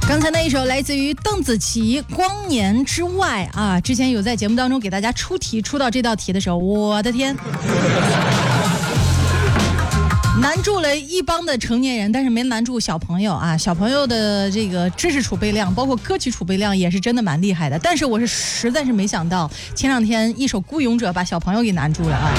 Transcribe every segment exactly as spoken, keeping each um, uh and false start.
刚才那一首来自于邓紫棋《光年之外》啊，之前有在节目当中给大家出题，出到这道题的时候，我的天，难住了一帮的成年人，但是没难住小朋友啊！小朋友的这个知识储备量，包括歌曲储备量，也是真的蛮厉害的。但是我是实在是没想到，前两天一首《孤勇者》把小朋友给难住了啊！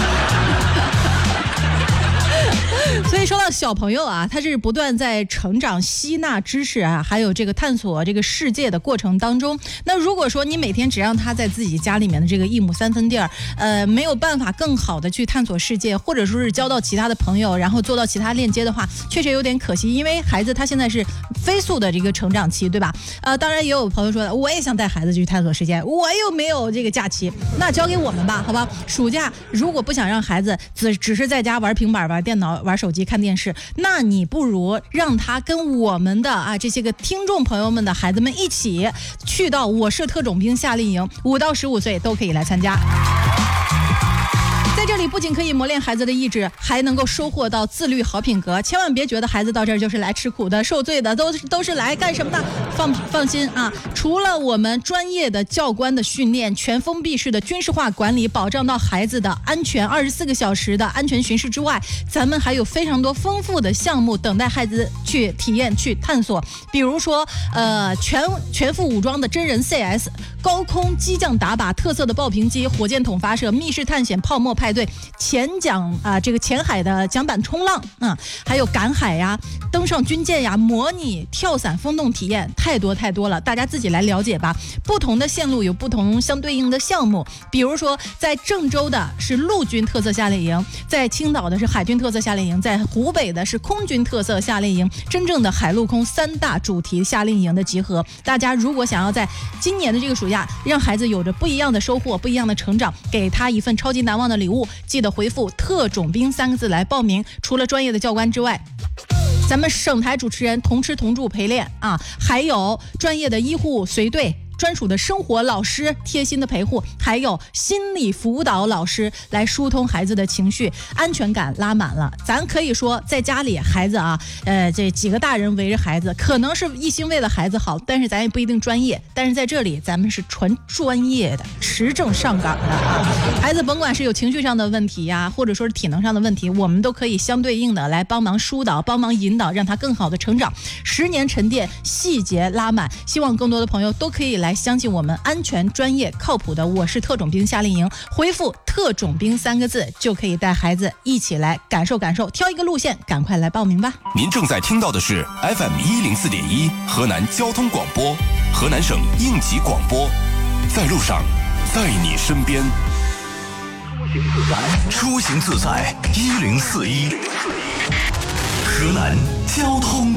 所以说到小朋友啊，他是不断在成长、吸纳知识啊，还有这个探索这个世界的过程当中。那如果说你每天只让他在自己家里面的这个一亩三分地儿，呃，没有办法更好的去探索世界，或者说是交到其他的朋友，然后做到其他链接的话，确实有点可惜。因为孩子他现在是飞速的这个成长期，对吧？呃，当然也有朋友说，我也想带孩子去探索世界，我又没有这个假期，那交给我们吧，好吧？暑假如果不想让孩子只只是在家玩平板、玩电脑、玩手机、看电视，那你不如让他跟我们的啊这些个听众朋友们的孩子们一起去到我是特种兵夏令营，五到十五岁都可以来参加。在这里不仅可以磨练孩子的意志，还能够收获到自律好品格。千万别觉得孩子到这儿就是来吃苦的、受罪的，都都是来干什么的？放放心啊！除了我们专业的教官的训练、全封闭式的军事化管理，保障到孩子的安全，二十四个小时的安全巡视之外，咱们还有非常多丰富的项目等待孩子去体验、去探索。比如说，呃，全全副武装的真人 C S、高空机降打靶、特色的爆屏机、火箭筒发射、密室探险、泡沫派对、潜桨啊、呃，这个潜海的桨板冲浪啊，还有赶海呀、登上军舰呀、模拟跳伞风洞体验，太多太多了，大家自己来了解吧。不同的线路有不同相对应的项目，比如说在郑州的是陆军特色夏令营，在青岛的是海军特色夏令营，在湖北的是空军特色夏令营，真正的海陆空三大主题夏令营的集合。大家如果想要在今年的这个暑假让孩子有着不一样的收获、不一样的成长，给他一份超级难忘的礼物，记得回复特种兵三个字来报名。除了专业的教官之外，咱们省台主持人同吃同住陪练啊，还有专业的医护随队，专属的生活老师贴心的陪护，还有心理辅导老师来疏通孩子的情绪，安全感拉满了。咱可以说在家里孩子啊，呃，这几个大人围着孩子，可能是一心为了孩子好，但是咱也不一定专业。但是在这里咱们是纯专业的，持证上岗的啊。孩子甭管是有情绪上的问题呀、啊，或者说是体能上的问题，我们都可以相对应的来帮忙疏导、帮忙引导，让他更好的成长。十年沉淀，细节拉满，希望更多的朋友都可以来相信我们安全、专业、靠谱的我是特种兵夏令营，回复特种兵三个字就可以带孩子一起来感受感受，挑一个路线，赶快来报名吧。 您正在听到的是 F M 一零四点一河南交通广播，河南省应急广播，在路上，在你身边。出行自在一零四一，河南交通